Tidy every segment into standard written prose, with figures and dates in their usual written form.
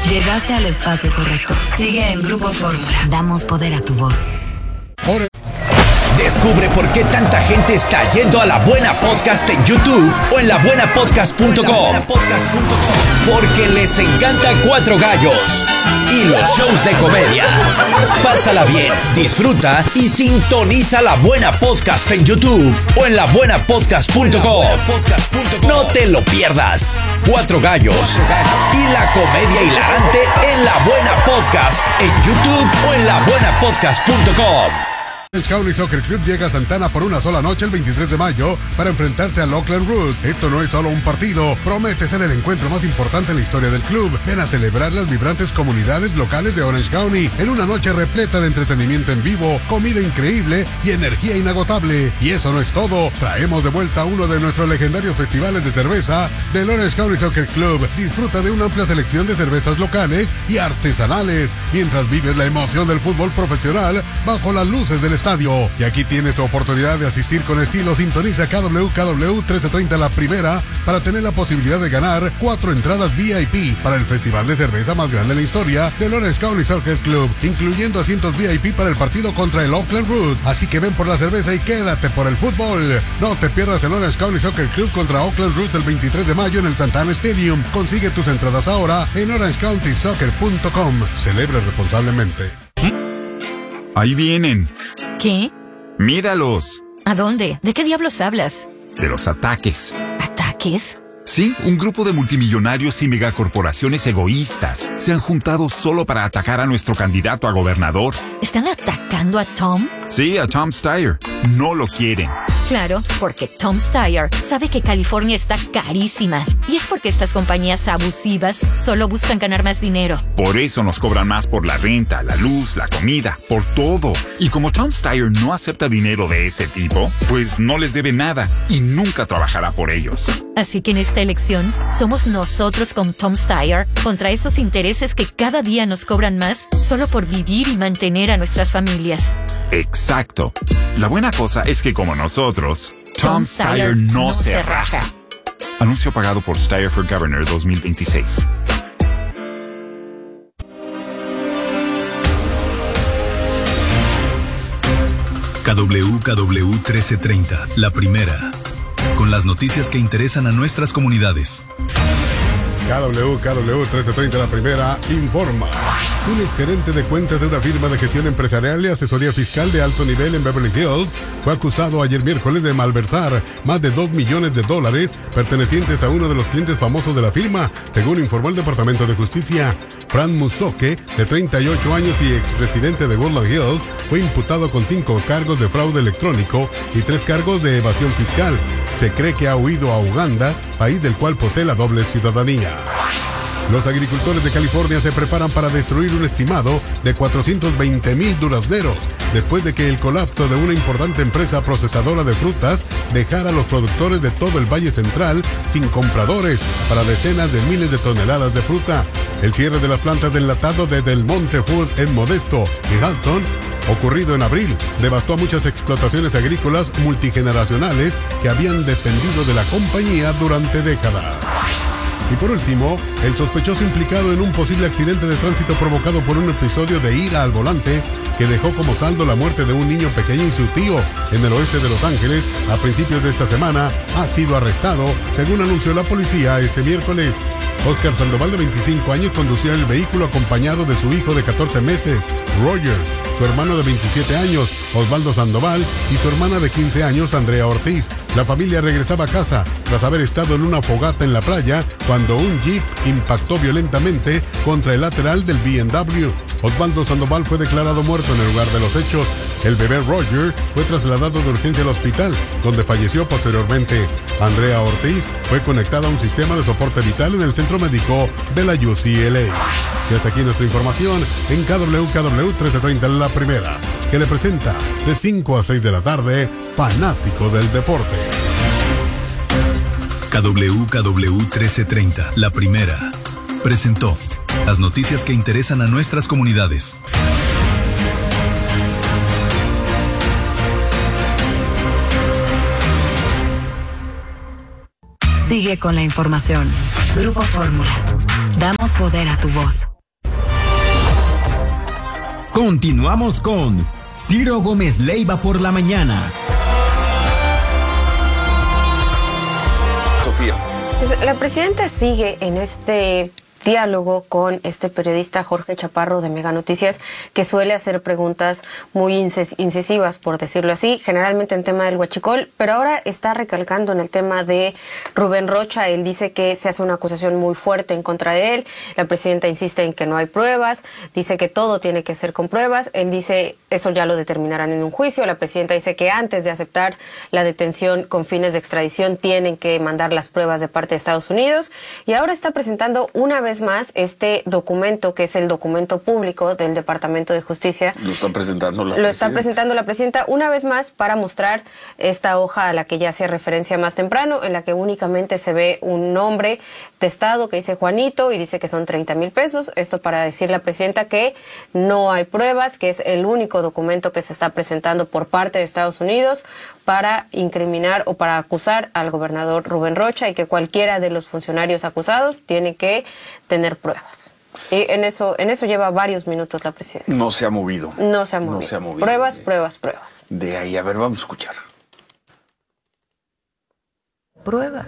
Llegaste al espacio correcto. Sigue en Grupo Fórmula. Damos poder a tu voz. Descubre por qué tanta gente está yendo a La Buena Podcast en YouTube o en labuenapodcast.com. Porque les encanta Cuatro Gallos y los shows de comedia. Pásala bien, disfruta y sintoniza La Buena Podcast en YouTube o en labuenapodcast.com. No te lo pierdas. Cuatro Gallos y la comedia hilarante en La Buena Podcast en YouTube o en labuenapodcast.com. Orange County Soccer Club llega a Santana por una sola noche el 23 de mayo para enfrentarse al Oakland Root. Esto no es solo un partido, promete ser el encuentro más importante en la historia del club. Ven a celebrar las vibrantes comunidades locales de Orange County en una noche repleta de entretenimiento en vivo, comida increíble y energía inagotable. Y eso no es todo, traemos de vuelta uno de nuestros legendarios festivales de cerveza del Orange County Soccer Club. Disfruta de una amplia selección de cervezas locales y artesanales mientras vives la emoción del fútbol profesional bajo las luces del estadio. Y aquí tienes tu oportunidad de asistir con estilo. Sintoniza KW 1330 La Primera para tener la posibilidad de ganar 4 entradas VIP para el festival de cerveza más grande de la historia del Orange County Soccer Club, incluyendo asientos VIP para el partido contra el Oakland Root. Así que ven por la cerveza y quédate por el fútbol. No te pierdas el Orange County Soccer Club contra Oakland Root el 23 de mayo en el Santana Stadium. Consigue tus entradas ahora en orangecountysoccer.com. Celebra responsablemente. Ahí vienen. ¿Qué? Míralos. ¿A dónde? ¿De qué diablos hablas? De los ataques. ¿Ataques? Sí, un grupo de multimillonarios y megacorporaciones egoístas se han juntado solo para atacar a nuestro candidato a gobernador. ¿Están atacando a Tom? Sí, a Tom Steyer. No lo quieren. Claro, porque Tom Steyer sabe que California está carísima. Y es porque estas compañías abusivas solo buscan ganar más dinero. Por eso nos cobran más por la renta, la luz, la comida, por todo. Y como Tom Steyer no acepta dinero de ese tipo, pues no les debe nada y nunca trabajará por ellos. Así que en esta elección, somos nosotros con Tom Steyer contra esos intereses que cada día nos cobran más solo por vivir y mantener a nuestras familias. Exacto. La buena cosa es que como nosotros, Tom Steyer no se raja. Anuncio pagado por Steyer for Governor 2026. KW 1330, La Primera. Con las noticias que interesan a nuestras comunidades. KW 1330 La Primera informa. Un exgerente de cuentas de una firma de gestión empresarial y asesoría fiscal de alto nivel en Beverly Hills fue acusado ayer miércoles de malversar más de $2 millones pertenecientes a uno de los clientes famosos de la firma, según informó el Departamento de Justicia. Fran Musoke, de 38 años y exresidente de Woodland Hills, fue imputado con 5 cargos de fraude electrónico y 3 cargos de evasión fiscal. Se cree que ha huido a Uganda, país del cual posee la doble ciudadanía. Los agricultores de California se preparan para destruir un estimado de 420,000 durazneros, después de que el colapso de una importante empresa procesadora de frutas dejara a los productores de todo el Valle Central sin compradores para decenas de miles de toneladas de fruta. El cierre de las plantas de enlatado de Del Monte Food en Modesto y Halton, ocurrido en abril, devastó a muchas explotaciones agrícolas multigeneracionales que habían dependido de la compañía durante décadas. Y por último, el sospechoso implicado en un posible accidente de tránsito provocado por un episodio de ira al volante que dejó como saldo la muerte de un niño pequeño y su tío en el oeste de Los Ángeles a principios de esta semana ha sido arrestado, según anunció la policía este miércoles. Oscar Sandoval, de 25 años, conducía el vehículo acompañado de su hijo de 14 meses, Roger, su hermano de 27 años, Osvaldo Sandoval, y su hermana de 15 años, Andrea Ortiz. La familia regresaba a casa tras haber estado en una fogata en la playa cuando un jeep impactó violentamente contra el lateral del BMW. Osvaldo Sandoval fue declarado muerto en el lugar de los hechos. El bebé Roger fue trasladado de urgencia al hospital, donde falleció posteriormente. Andrea Ortiz fue conectada a un sistema de soporte vital en el centro médico de la UCLA. Y hasta aquí nuestra información en KW 1330 La Primera, que le presenta de 5 a 6 de la tarde, Fanático del Deporte. KW 1330 La Primera presentó las noticias que interesan a nuestras comunidades. Sigue con la información. Grupo Fórmula. Damos poder a tu voz. Continuamos con Ciro Gómez Leiva por la mañana. Sofía. Pues la presidenta sigue en este diálogo con este periodista Jorge Chaparro de Mega Noticias, que suele hacer preguntas muy incisivas, por decirlo así, generalmente en tema del huachicol, pero ahora está recalcando en el tema de Rubén Rocha. Él dice que se hace una acusación muy fuerte en contra de él. La presidenta insiste en que no hay pruebas, dice que todo tiene que ser con pruebas. Él dice eso ya lo determinarán en un juicio. La presidenta dice que antes de aceptar la detención con fines de extradición tienen que mandar las pruebas de parte de Estados Unidos, y ahora está presentando una vez más este documento, que es el documento público del Departamento de Justicia. Lo está presentando la presidenta una vez más para mostrar esta hoja a la que ya hacía referencia más temprano, en la que únicamente se ve un nombre testado que dice Juanito y dice que son 30,000 pesos. Esto para decirle a la presidenta que no hay pruebas, que es el único documento que se está presentando por parte de Estados Unidos para incriminar o para acusar al gobernador Rubén Rocha, y que cualquiera de los funcionarios acusados tiene que tener pruebas. Y en eso lleva varios minutos la presidenta. No se ha movido. No se ha movido. Pruebas. De ahí, a ver, vamos a escuchar. Pruebas.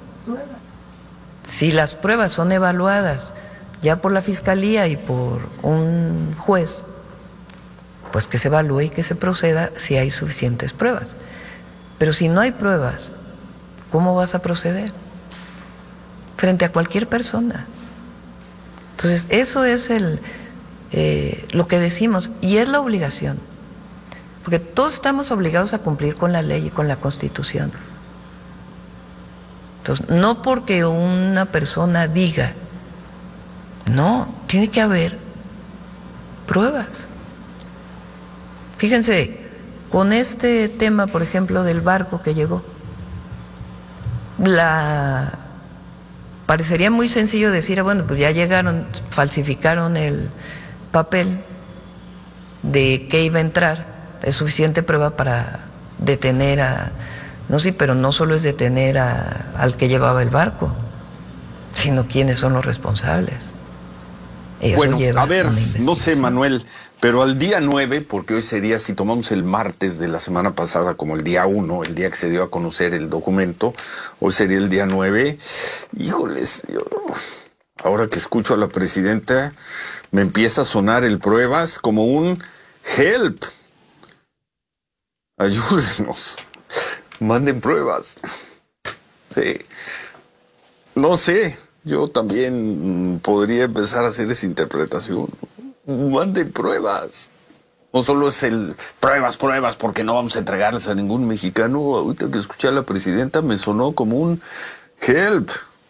Si las pruebas son evaluadas ya por la Fiscalía y por un juez, pues que se evalúe y que se proceda si hay suficientes pruebas. Pero si no hay pruebas, ¿cómo vas a proceder? Frente a cualquier persona. Entonces, eso es lo que decimos, y es la obligación, porque todos estamos obligados a cumplir con la ley y con la Constitución. Entonces, no porque una persona diga, no, tiene que haber pruebas. Fíjense, con este tema, por ejemplo, del barco que llegó, parecería muy sencillo decir, bueno, pues ya llegaron, falsificaron el papel de que iba a entrar, es suficiente prueba para detener no, sí, pero no solo es detener al que llevaba el barco, sino quiénes son los responsables. Eso bueno, lleva a ver, no sé, investigación. Manuel, pero al día 9, porque hoy sería, si tomamos el martes de la semana pasada como el día 1, el día que se dio a conocer el documento, hoy sería el día 9, híjoles, ahora que escucho a la presidenta, me empieza a sonar el pruebas como un help. Ayúdenos, manden pruebas. Sí, no sé. Yo también podría empezar a hacer esa interpretación. Manden pruebas. No solo es el pruebas, porque no vamos a entregarles a ningún mexicano. Ahorita que escuché a la presidenta me sonó como un help.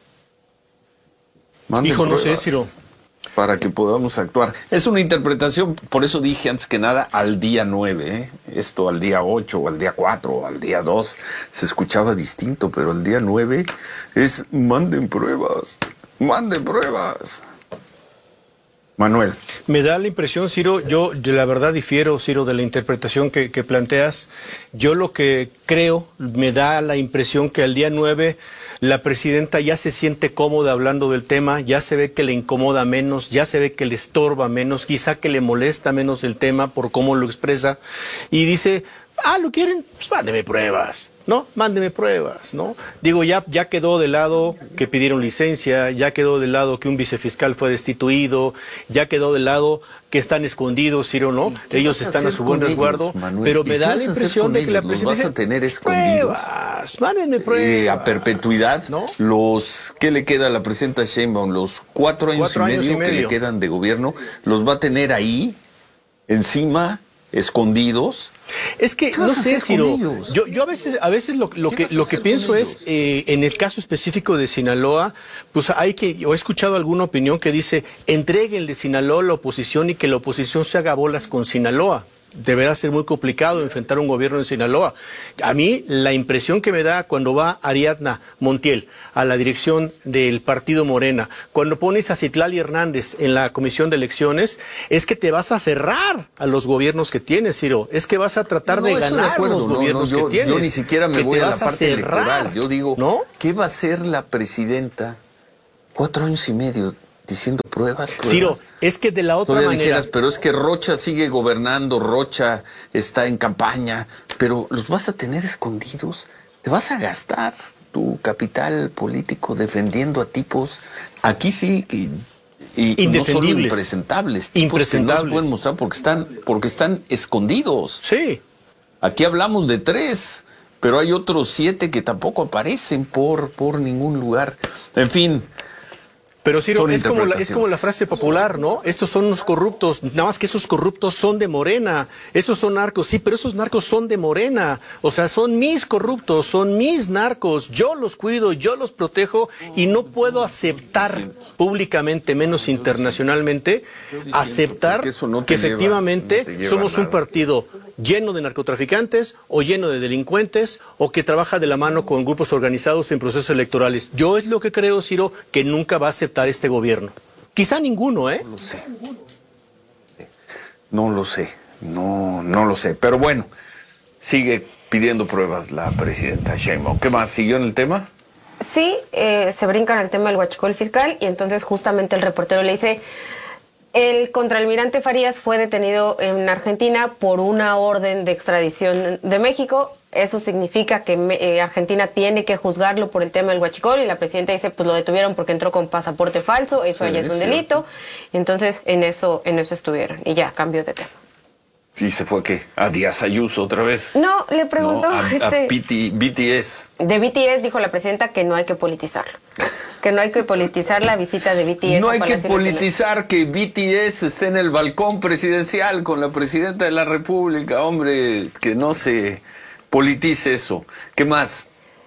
Manden Hijo, no pruebas sé, Ciro. para que podamos actuar. Es una interpretación, por eso dije antes que nada al día 9, ¿eh? Esto al día 8, o al día 4, o al día 2, se escuchaba distinto, pero al día 9 es manden pruebas, manden pruebas. Manuel. Me da la impresión, Ciro, yo de la verdad difiero, Ciro, de la interpretación que planteas. Yo lo que creo, me da la impresión que al día 9 la presidenta ya se siente cómoda hablando del tema, ya se ve que le incomoda menos, ya se ve que le estorba menos, quizá que le molesta menos el tema por cómo lo expresa, y dice, ¿lo quieren? Pues mándeme pruebas. ¿No? Mándeme pruebas, ¿no? Digo, ya quedó de lado que pidieron licencia, ya quedó de lado que un vicefiscal fue destituido, ya quedó de lado que están escondidos, Ciro, ¿no? Ellos están a su buen resguardo, pero me da la impresión de que la presidenta vas a tener escondidos. Pruebas, mándenme pruebas. A perpetuidad, ¿no? ¿Qué le queda a la presidenta Sheinbaum? Los 4 años y medio que le quedan de gobierno, los va a tener ahí, encima, escondidos. Es que no sé, Ciro, yo a veces lo que pienso es, en el caso específico de Sinaloa, pues he escuchado alguna opinión que dice, entréguenle Sinaloa a la oposición y que la oposición se haga bolas con Sinaloa. Deberá ser muy complicado enfrentar un gobierno en Sinaloa. A mí la impresión que me da cuando va Ariadna Montiel a la dirección del partido Morena, cuando pones a Citlali Hernández en la comisión de elecciones, es que te vas a aferrar a los gobiernos que tienes, Ciro. Es que vas a tratar de ganar los gobiernos que tienes. Yo ni siquiera me voy a la parte electoral. Yo digo, ¿no? ¿Qué va a hacer la presidenta 4 años y medio diciendo pruebas. Ciro, es que de la otra Todavía manera... dijeras, pero es que Rocha sigue gobernando, Rocha está en campaña, pero los vas a tener escondidos, te vas a gastar tu capital político defendiendo a tipos, aquí sí, y no solo impresentables, tipos que no se pueden mostrar porque están escondidos. Sí. Aquí hablamos de 3, pero hay otros 7 que tampoco aparecen por ningún lugar. En fin. Pero Ciro, es como la frase popular, ¿no? Estos son unos corruptos, nada más que esos corruptos son de Morena, esos son narcos, sí, pero esos narcos son de Morena, o sea, son mis corruptos, son mis narcos, yo los cuido, yo los protejo y no puedo aceptar públicamente, menos internacionalmente, aceptar que efectivamente somos un partido lleno de narcotraficantes o lleno de delincuentes o que trabaja de la mano con grupos organizados en procesos electorales. Yo es lo que creo, Ciro, que nunca va a aceptar este gobierno. Quizá ninguno, ¿eh? No lo sé. Pero bueno, sigue pidiendo pruebas la presidenta Sheinbaum. ¿Qué más? ¿Siguió en el tema? Sí, se brincan al tema del huachicol fiscal y entonces justamente el reportero le dice... El contraalmirante Farías fue detenido en Argentina por una orden de extradición de México. Eso significa que Argentina tiene que juzgarlo por el tema del huachicol y la presidenta dice, pues lo detuvieron porque entró con pasaporte falso, eso ya es un delito. Entonces, en eso estuvieron y ya cambió de tema. Sí, se fue ¿qué? ¿A Díaz Ayuso otra vez? No, le preguntó a BTS. De BTS dijo la presidenta que no hay que politizarlo. Que no hay que politizar la visita de BTS. No hay que politizar que BTS esté en el balcón presidencial con la presidenta de la República. Hombre, que no se politice eso. ¿Qué más?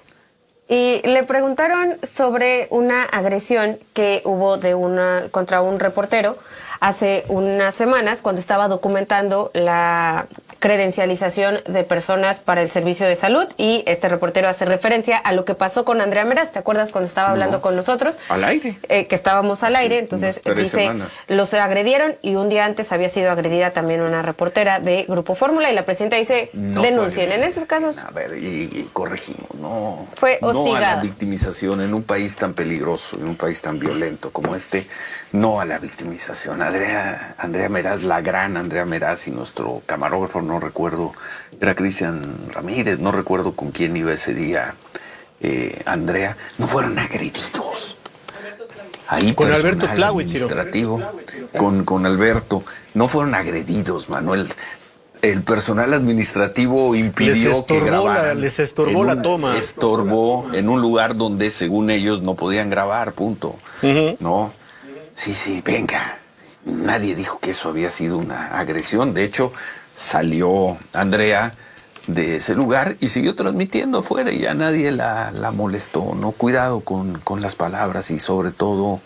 Y le preguntaron sobre una agresión que hubo contra un reportero hace unas semanas cuando estaba documentando la credencialización de personas para el servicio de salud y este reportero hace referencia a lo que pasó con Andrea Meraz. ¿Te acuerdas cuando estaba hablando con nosotros? Al aire. Que estábamos al aire, entonces dice, los agredieron y un día antes había sido agredida también una reportera de Grupo Fórmula y la presidenta dice, denuncien. En esos casos... A ver, y corregimos, no. Fue hostigada. No a la victimización en un país tan peligroso, en un país tan violento como este, no a la victimización. Andrea Meraz, la gran Andrea Meraz y nuestro camarógrafo, no recuerdo, era Cristian Ramírez, no recuerdo con quién iba ese día Andrea, no fueron agredidos. Ahí con Alberto Tláhuic, administrativo, con Alberto, no fueron agredidos, Manuel. El personal administrativo impidió que grabaran. Les estorbó la toma. Estorbó en un lugar donde, según ellos, no podían grabar, punto. ¿No? Sí, venga. Nadie dijo que eso había sido una agresión. De hecho, salió Andrea de ese lugar y siguió transmitiendo afuera y ya nadie la molestó, ¿no? Cuidado con las palabras y sobre todo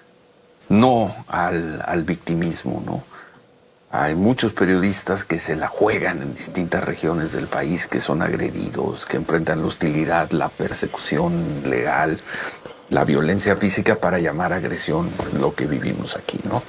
no al victimismo, ¿no? Hay muchos periodistas que se la juegan en distintas regiones del país, que son agredidos, que enfrentan la hostilidad, la persecución legal, la violencia física para llamar agresión lo que vivimos aquí, ¿no?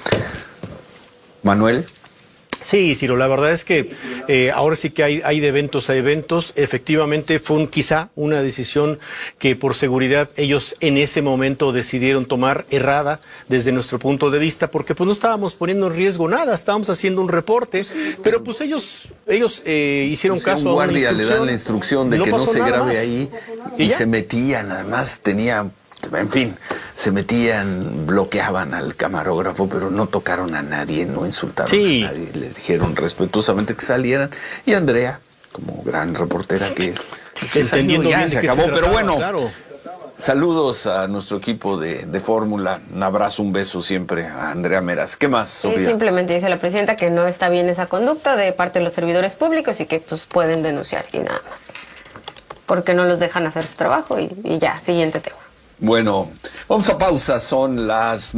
Manuel. Sí, Ciro, la verdad es que ahora sí que hay de eventos a eventos. Efectivamente fue quizá una decisión que por seguridad ellos en ese momento decidieron tomar errada desde nuestro punto de vista, porque pues no estábamos poniendo en riesgo nada, estábamos haciendo un reporte, pero pues ellos hicieron caso a una instrucción. Le dan la instrucción de que no se grabe ahí y se metían, además tenían... En fin, se metían, bloqueaban al camarógrafo, pero no tocaron a nadie, no insultaron a nadie, le dijeron respetuosamente que salieran. Y Andrea, como gran reportera que es, entendiendo ya bien se acabó, pero bueno. Claro. Saludos a nuestro equipo de Fórmula, un abrazo, un beso siempre a Andrea Meraz. ¿Qué más, Sofía? Simplemente dice la presidenta que no está bien esa conducta de parte de los servidores públicos y que pues pueden denunciar y nada más, porque no los dejan hacer su trabajo y ya, siguiente tema. Bueno, vamos a pausa, son las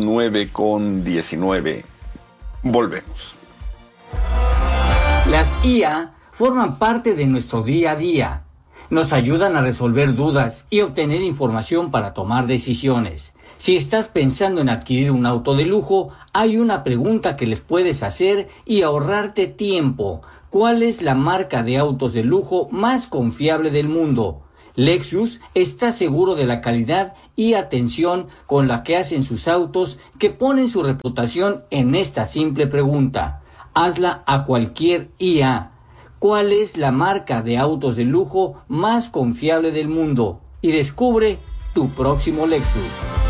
9:19. Volvemos. Las IA forman parte de nuestro día a día. Nos ayudan a resolver dudas y obtener información para tomar decisiones. Si estás pensando en adquirir un auto de lujo, hay una pregunta que les puedes hacer y ahorrarte tiempo. ¿Cuál es la marca de autos de lujo más confiable del mundo? Lexus está seguro de la calidad y atención con la que hacen sus autos, que ponen su reputación en esta simple pregunta. Hazla a cualquier IA. ¿Cuál es la marca de autos de lujo más confiable del mundo? Y descubre tu próximo Lexus.